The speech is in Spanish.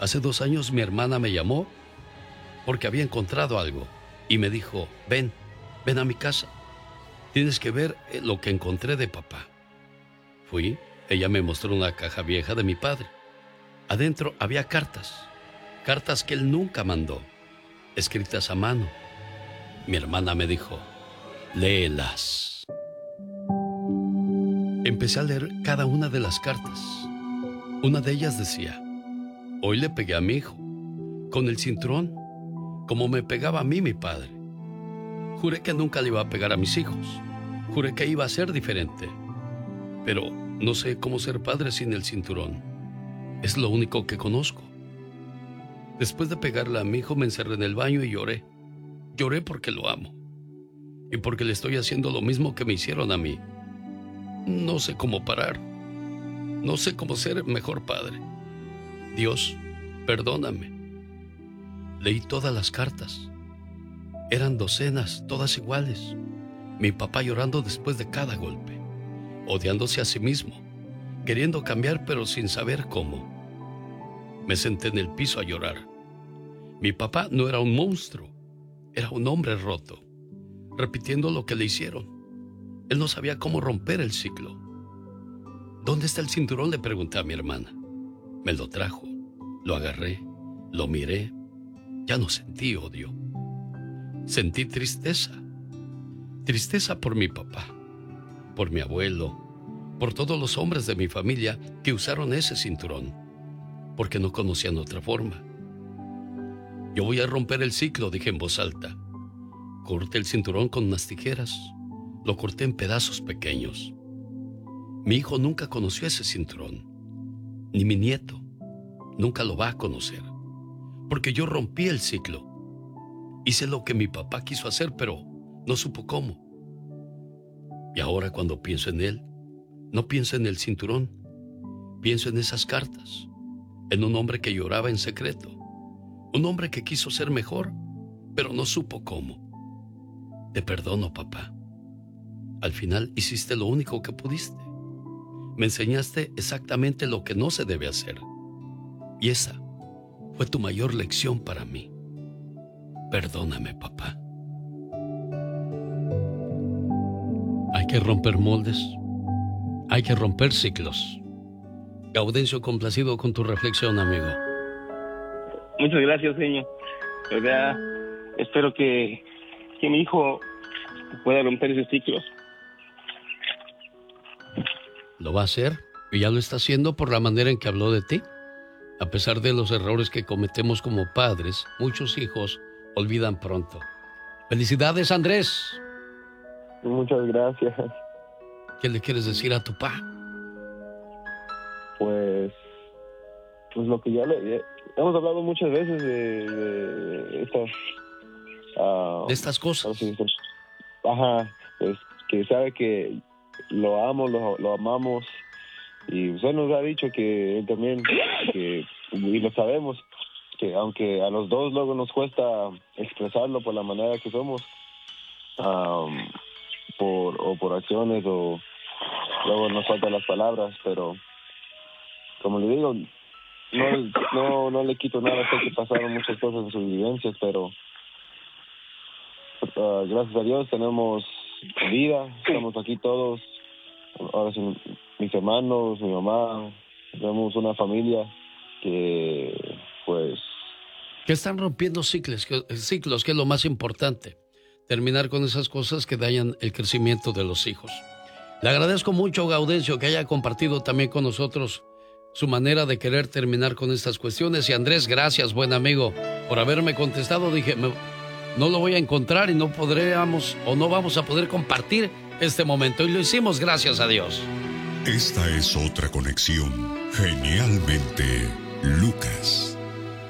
Hace 2 años mi hermana me llamó porque había encontrado algo y me dijo, ven a mi casa. Tienes que ver lo que encontré de papá. Fui, ella me mostró una caja vieja de mi padre. Adentro había cartas que él nunca mandó, escritas a mano. Mi hermana me dijo, léelas. Empecé a leer cada una de las cartas. Una de ellas decía, hoy le pegué a mi hijo, con el cinturón, como me pegaba a mí mi padre. Juré que nunca le iba a pegar a mis hijos. Juré que iba a ser diferente. Pero no sé cómo ser padre sin el cinturón. Es lo único que conozco. Después de pegarle a mi hijo me encerré en el baño y lloré. Lloré porque lo amo. Y porque le estoy haciendo lo mismo que me hicieron a mí. No sé cómo parar. No sé cómo ser mejor padre. Dios, perdóname. Leí todas las cartas. Eran docenas, todas iguales. Mi papá llorando después de cada golpe. Odiándose a sí mismo. Queriendo cambiar pero sin saber cómo. Me senté en el piso a llorar. Mi papá no era un monstruo. Era un hombre roto. Repitiendo lo que le hicieron. Él no sabía cómo romper el ciclo. ¿Dónde está el cinturón?, le pregunté a mi hermana. Me lo trajo. Lo agarré. Lo miré. Ya no sentí odio. Sentí tristeza. Tristeza por mi papá. Por mi abuelo. Por todos los hombres de mi familia que usaron ese cinturón. Porque no conocían otra forma. Yo voy a romper el ciclo, dije en voz alta. Corté el cinturón con unas tijeras. Lo corté en pedazos pequeños. Mi hijo nunca conoció ese cinturón. Ni mi nieto. Nunca lo va a conocer. Porque yo rompí el ciclo. Hice lo que mi papá quiso hacer, pero no supo cómo. Y ahora cuando pienso en él, no pienso en el cinturón. Pienso en esas cartas. En un hombre que lloraba en secreto. Un hombre que quiso ser mejor, pero no supo cómo. Te perdono, papá. Al final hiciste lo único que pudiste. Me enseñaste exactamente lo que no se debe hacer. Y esa fue tu mayor lección para mí. Perdóname, papá. Hay que romper moldes. Hay que romper ciclos. Gaudencio, complacido con tu reflexión, amigo. Muchas gracias, señor. De verdad, espero que mi hijo pueda romper ese ciclo. Lo va a hacer y ya lo está haciendo por la manera en que habló de ti. A pesar de los errores que cometemos como padres, muchos hijos olvidan pronto. ¡Felicidades, Andrés! Muchas gracias. ¿Qué le quieres decir a tu papá? Pues lo que ya hemos hablado muchas veces de estas... de estas cosas. Ajá, pues que sabe que lo amo, lo amamos, y usted nos ha dicho que él también, y lo sabemos, que aunque a los dos luego nos cuesta expresarlo por la manera que somos, por acciones, o luego nos faltan las palabras, pero como le digo, no le quito nada, sé que pasaron muchas cosas en sus vivencias, pero gracias a Dios tenemos vida, estamos aquí todos, ahora sí, mis hermanos, mi mamá, tenemos una familia que pues... Que están rompiendo ciclos, que es lo más importante, terminar con esas cosas que dañan el crecimiento de los hijos. Le agradezco mucho, Gaudencio, que haya compartido también con nosotros su manera de querer terminar con estas cuestiones. Y Andrés, gracias, buen amigo, por haberme contestado. Dije, no lo voy a encontrar y no vamos a poder compartir este momento. Y lo hicimos, gracias a Dios. Esta es otra conexión. Genialmente, Lucas.